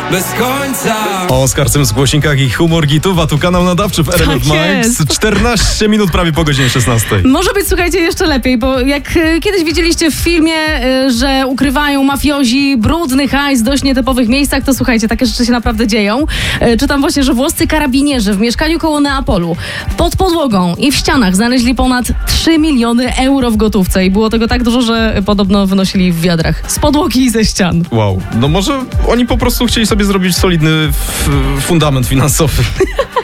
bez końca. O Oskarcym w głośnikach i humor gitów, a tu kanał nadawczy w RMF Max. 14 minut prawie po godzinie 16. Może być, słuchajcie, jeszcze lepiej, bo jak kiedyś widzieliście w filmie, że ukrywają mafiozi brudny hajs w dość nietypowych miejscach, to słuchajcie, takie rzeczy się naprawdę dzieją. Czytam właśnie, że włoscy karabinierzy w mieszkaniu koło Neapolu pod podłogą i w ścianach znaleźli ponad 3 miliony euro w gotówce i było tego tak dużo, że podobno wynosili w wiadrach z podłogi i ze ścian. Wow, no może oni po prostu chcieli sobie zrobić solidny fundament finansowy.